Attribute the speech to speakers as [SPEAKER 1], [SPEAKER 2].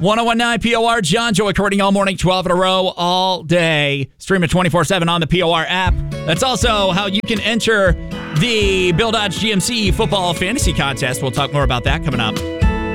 [SPEAKER 1] 1019 POR, John Joy recording all morning, 12 in a row, all day. Stream it 24/7 on the POR app. That's also how you can enter the Bill Dodge GMC football fantasy contest. We'll talk more about that coming up.